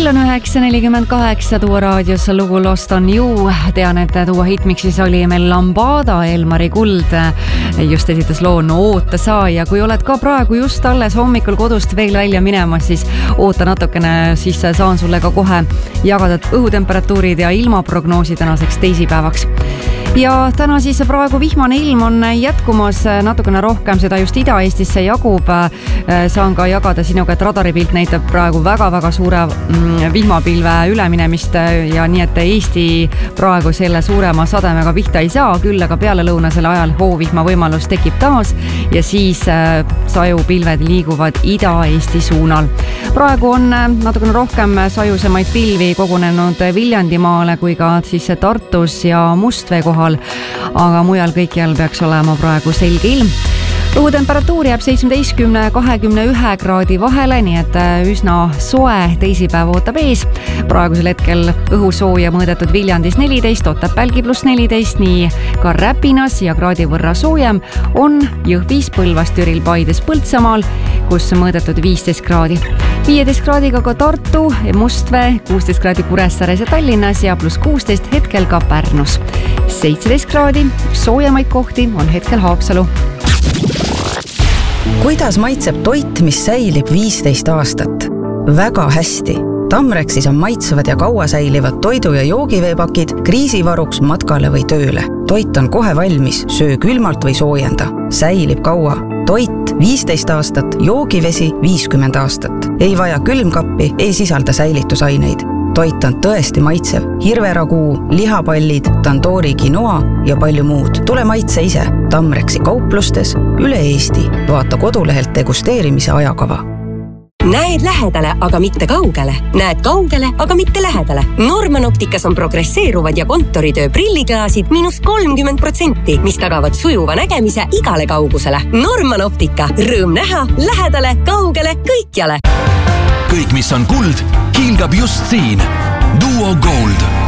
Kell on 9.48, Tuua raadios lugu Lost on You. Tean, et Tuua hitmiksis oli meil Lambada, Elmari Kuld just esitas loo No oota sa, ja kui oled ka praegu just alles hommikul kodust veel välja minemas, siis oota natukene, siis saan sulle ka kohe jagada õhutemperatuurid ja ilmaprognoosi tänaseks teisipäevaks. Ja täna siis praegu vihmane ilm on jätkumas natukene rohkem, seda just Ida-Eestisse jagub. Saan ka jagada sinuga, et radaripilt näitab praegu väga-väga suure vihmapilve üleminemist ja nii, et Eesti praegu selle suurema sademega pihta ei saa, küll aga pealelõunasel ajal hoovihma võimalus tekib taas ja siis sajupilved liiguvad Ida-Eesti suunal. Praegu on natukene rohkem sajusemaid pilvi kogunenud Viljandimaale kui ka siis Tartus ja Mustvee kohal, aga mujal kõikjal peaks olema praegu selge ilm. Õhutemperatuur jääb 17-21 kraadi vahele, nii et üsna soe teisipäev ootab ees. Praegusel hetkel õhusooja mõõdetud Viljandis 14, Otepälgi +14, nii ka Räpinas ja kraadi võrra soojem on Jõhvis, Põlvas, Türil, Paides, Põltsamaal, kus mõõdetud 15 kraadi. 15 kraadiga ka Tartu, Mustvee, 16 kraadi Kuressaares ja Tallinnas ja +16 hetkel ka Pärnus. 17 kraadi, soojemaid kohti on hetkel Haapsalu. Kuidas maitseb toit, mis säilib 15 aastat? Väga hästi. Tamrexis on maitsevad ja kaua säilivad toidu- ja joogiveepakid kriisivaruks matkale või tööle. Toit on kohe valmis, söö külmalt või soojenda. Säilib kaua. Toit 15 aastat, joogivesi 50 aastat. Ei vaja külmkappi, ei sisalda säilitusaineid. Toit on tõesti maitsev. Hirveraguu, lihapallid, tandoori quinoa ja palju muud. Tule maitse ise. Tamrexi kauplustes üle Eesti. Vaata kodulehelt degusteerimise ajakava. Näed lähedale, aga mitte kaugele. Näed kaugele, aga mitte lähedale. Norman Opticas on progresseeruvad ja kontoritöö prilliklaasid -30%, mis tagavad sujuva nägemise igale kaugusele. Norman Optica. Rõõm näha, lähedale, kaugele, kõikjale. Kõik, mis on kuld, hiilgab just siin. Duo Gold.